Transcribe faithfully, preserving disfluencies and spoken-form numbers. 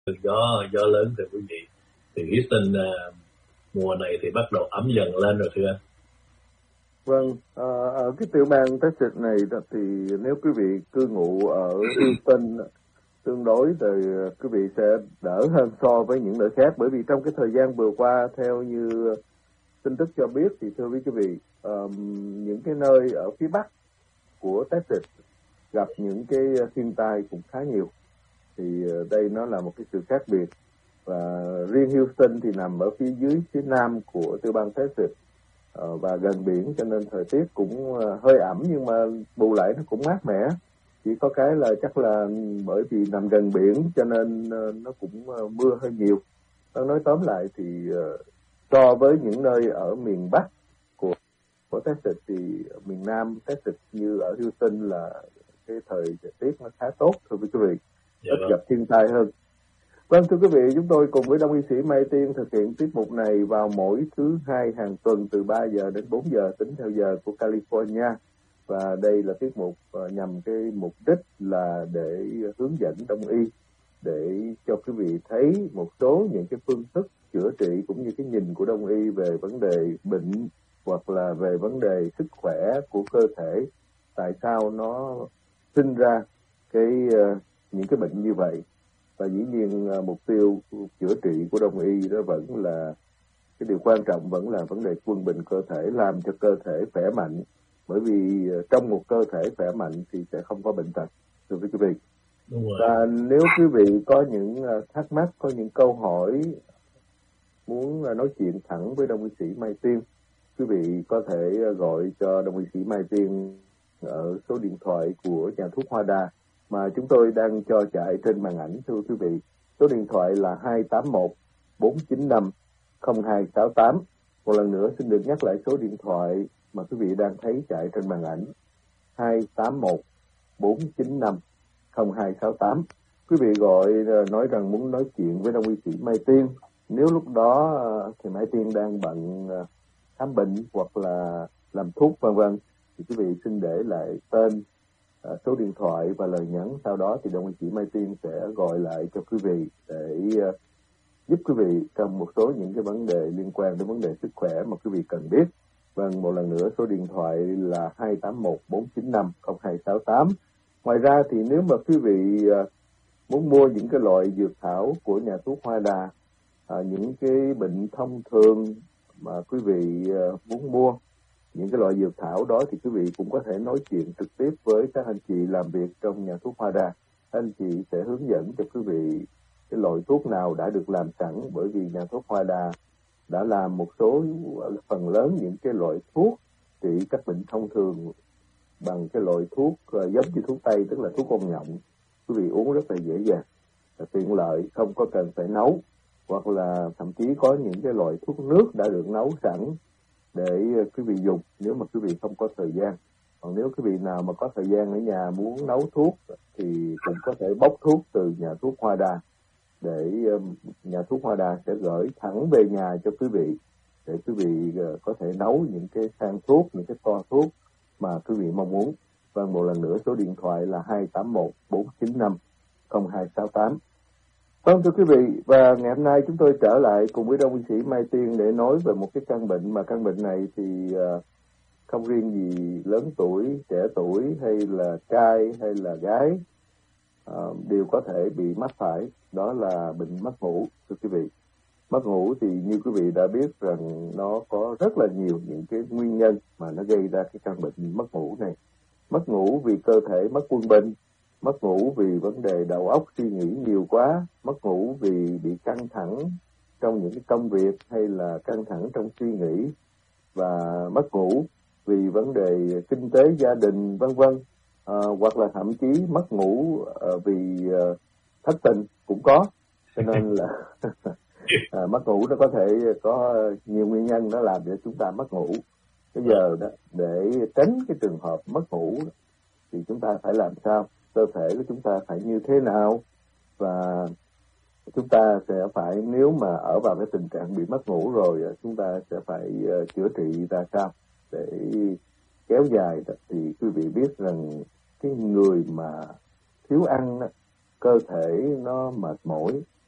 gió gió lớn thưa quý vị. Thì Houston uh, mùa này thì bắt đầu ấm dần lên rồi thưa anh. Vâng, à, ở cái tiểu bang Texas này thì nếu quý vị cư ngụ ở Houston tương đối thì quý vị sẽ đỡ hơn so với những nơi khác, bởi vì trong cái thời gian vừa qua theo như tin tức cho biết thì thưa quý vị, um, những cái nơi ở phía bắc của Texas gặp những cái thiên tai cũng khá nhiều. Thì đây nó là một cái sự khác biệt, và riêng Houston thì nằm ở phía dưới phía nam của tiểu bang Texas uh, và gần biển, cho nên thời tiết cũng uh, hơi ẩm, nhưng mà bù lại nó cũng mát mẻ. Chỉ có cái là chắc là bởi vì nằm gần biển cho nên uh, nó cũng uh, mưa hơi nhiều. Tôi nói tóm lại thì uh, so với những nơi ở miền bắc của của Texas thì miền nam Texas như ở Houston là cái thời tiết nó khá tốt thưa quý vị, Dạ ít vâng. gặp thiên tai hơn. Vâng thưa quý vị, chúng tôi cùng với Đông y sĩ Mai Tiên thực hiện tiết mục này vào mỗi thứ hai hàng tuần từ ba giờ đến bốn giờ tính theo giờ của California. Và đây là tiết mục uh, nhằm cái mục đích là để hướng dẫn Đông y, để cho quý vị thấy một số những cái phương thức chữa trị cũng như cái nhìn của Đông y về vấn đề bệnh hoặc là về vấn đề sức khỏe của cơ thể, tại sao nó sinh ra cái uh, những cái bệnh như vậy. Và dĩ nhiên uh, mục tiêu chữa trị của Đông y đó vẫn là cái điều quan trọng, vẫn là vấn đề quân bình cơ thể, làm cho cơ thể khỏe mạnh, bởi vì uh, trong một cơ thể khỏe mạnh thì sẽ không có bệnh tật thưa quý vị. Đúng rồi. Và nếu quý vị có những uh, thắc mắc, có những câu hỏi muốn uh, nói chuyện thẳng với Đông y sĩ Mai Tiên, quý vị có thể uh, gọi cho Đông y sĩ Mai Tiên ở số điện thoại của nhà thuốc Hoa Đà mà chúng tôi đang cho chạy trên màn ảnh thưa quý vị. Số điện thoại là hai tám một bốn chín năm không hai sáu tám. Một lần nữa xin được nhắc lại số điện thoại mà quý vị đang thấy chạy trên màn ảnh: hai tám một bốn chín năm không hai sáu tám. Quý vị gọi nói rằng muốn nói chuyện với Đông y sĩ Mai Tiên. Nếu lúc đó thì Mai Tiên đang bận khám bệnh hoặc là làm thuốc vân vân thì quý vị xin để lại tên, À, số điện thoại và lời nhắn, sau đó thì Đông y sĩ Mai Tiên sẽ gọi lại cho quý vị để uh, giúp quý vị trong một số những cái vấn đề liên quan đến vấn đề sức khỏe mà quý vị cần biết. Vâng, một lần nữa số điện thoại là hai tám một bốn chín năm không hai sáu tám. Ngoài ra thì nếu mà quý vị uh, muốn mua những cái loại dược thảo của nhà thuốc Hoa Đà, uh, những cái bệnh thông thường mà quý vị uh, muốn mua những cái loại dược thảo đó thì quý vị cũng có thể nói chuyện trực tiếp với các anh chị làm việc trong nhà thuốc Hoa Đà. Anh chị sẽ hướng dẫn cho quý vị cái loại thuốc nào đã được làm sẵn, bởi vì nhà thuốc Hoa Đà đã làm một số phần lớn những cái loại thuốc trị các bệnh thông thường bằng cái loại thuốc uh, giống như thuốc tây, tức là thuốc con nhộng. Quý vị uống rất là dễ dàng, là tiện lợi, không có cần phải nấu, hoặc là thậm chí có những cái loại thuốc nước đã được nấu sẵn để quý vị dùng nếu mà quý vị không có thời gian. Còn nếu quý vị nào mà có thời gian ở nhà muốn nấu thuốc thì cũng có thể bốc thuốc từ nhà thuốc Hoa Đà, để nhà thuốc Hoa Đà sẽ gửi thẳng về nhà cho quý vị, để quý vị có thể nấu những cái thang thuốc, những cái toa thuốc mà quý vị mong muốn. Vâng, một lần nữa số điện thoại là hai tám một bốn chín năm không hai sáu tám. Vâng thưa quý vị, và ngày hôm nay chúng tôi trở lại cùng với Đông y sĩ Mai Tiên để nói về một cái căn bệnh mà căn bệnh này thì uh, không riêng gì lớn tuổi, trẻ tuổi hay là trai hay là gái uh, đều có thể bị mắc phải, đó là bệnh mất ngủ thưa quý vị. Mất ngủ thì như quý vị đã biết rằng nó có rất là nhiều những cái nguyên nhân mà nó gây ra cái căn bệnh mất ngủ này. Mất ngủ vì cơ thể mất quân bình, mất ngủ vì vấn đề đầu óc suy nghĩ nhiều quá, mất ngủ vì bị căng thẳng trong những cái công việc hay là căng thẳng trong suy nghĩ, và mất ngủ vì vấn đề kinh tế gia đình vân vân, à, hoặc là thậm chí mất ngủ à, vì à, thất tình cũng có. Cho nên là à, mất ngủ nó có thể có nhiều nguyên nhân nó làm cho chúng ta mất ngủ. Bây giờ đó, để tránh cái trường hợp mất ngủ thì chúng ta phải làm sao? Cơ thể của chúng ta phải như thế nào, và chúng ta sẽ phải, nếu mà ở vào cái tình trạng bị mất ngủ rồi, chúng ta sẽ phải uh, chữa trị ra sao để kéo dài. Thì quý vị biết rằng cái người mà thiếu ăn, cơ thể nó mệt mỏi,